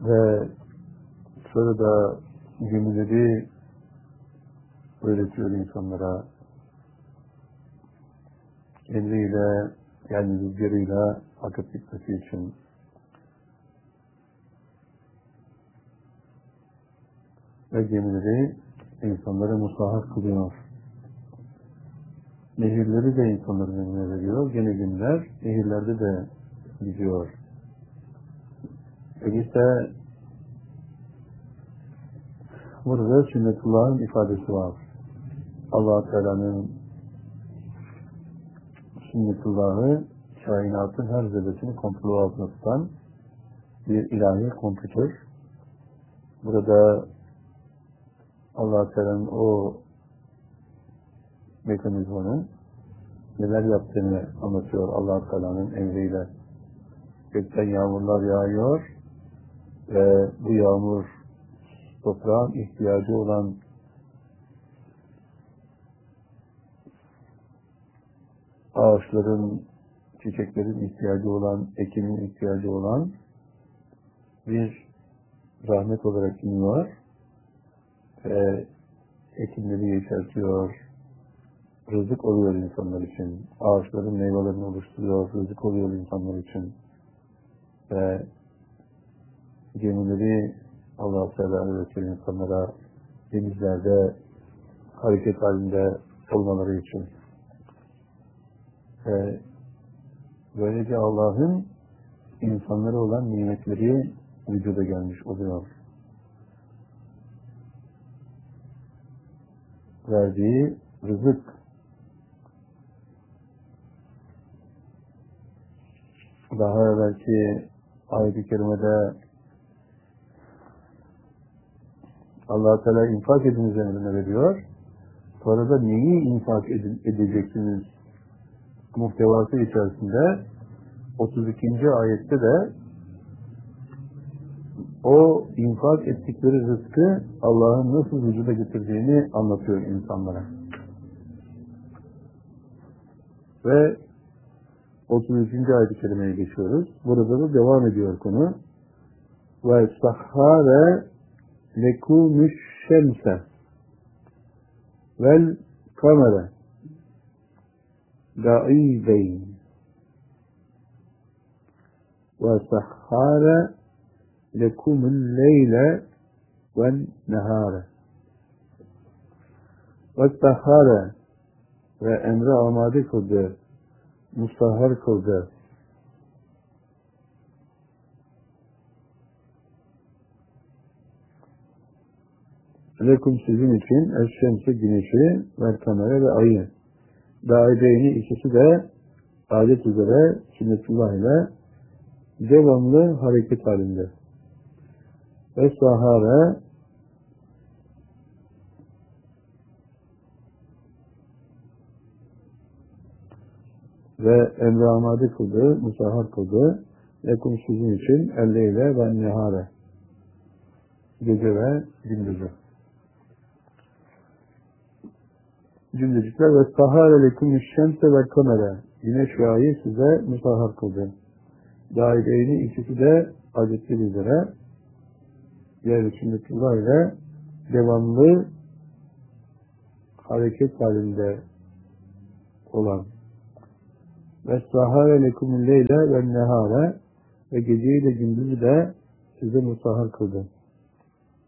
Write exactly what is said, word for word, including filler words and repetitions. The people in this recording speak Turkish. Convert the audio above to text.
Ve sonra da gemileri öğretiyor insanlara. Emriyle, yani rüzgarıyla akıp gitmesi için. Ve gemileri insanlara musahhar kılıyor. Nehirleri de insanların önüne veriyor. Gene günler nehirlerde de gidiyor. Öyleyse burada sünnetullah'ın ifadesi var. Allah-u Teala'nın sünnetullah'ı kainatın her zerresini kontrol altında tutan bir ilahi kompütör. Burada Allah-u Teala'nın o mekanizmanın neler yaptığını anlatıyor Allah-u Teala'nın emriyle. Gökten yağmurlar yağıyor ve bu yağmur toprağın ihtiyacı olan ağaçların, çiçeklerin ihtiyacı olan, ekinin ihtiyacı olan bir rahmet olarak iniyor ve ekinleri yeşertiyor, rızık oluyor insanlar için, ağaçların meyvelerini oluşturuyor, rızık oluyor insanlar için ve gemileri Allah-u Teala öğretiyor insanlara denizlerde hareket halinde olmaları için. Ve böylece Allah'ın insanlara olan nimetleri vücuda gelmiş oluyor. Verdiği rızık, daha evvelki ayet-i kerimede Allah-u Teala infak ediniz emrine veriyor. Sonra da neyi infak edeceksiniz muhtevası içerisinde otuz ikinci ayette de o infak ettikleri rızkı Allah'ın nasıl vücuda getirdiğini anlatıyor insanlara. Ve otuz üçüncü ayet-i kerimeye geçiyoruz. Burada da devam ediyor konu. Ve sahhare lekûmüş şemse vel kamere da'ideyn ve sahhare lekumul leyle vel nehare ve sahhare ve emre amade kıldı, mustahhar kıldı. Lekum sizin için eşşemse güneşi ve kamera ve ayı. Daideyni ikisi de adet üzere sünnetullah ile devamlı hareket halinde. Ve sahare ve emre amade kıldı, musahhar kıldı. Lekum sizin için elleyle ve nehare. Gece ve gündüzü. Cümlecikler ve sahare leküm şemse ve kamera. Güneş ve ayı size musahhar kıldı. Daireyni ikisi de adetli üzere yer sünnetullah ile devamlı hareket halinde olan. Ve sahare lekümül leyle ve nehare ve geceyi de gündüzü de size musahhar kıldı.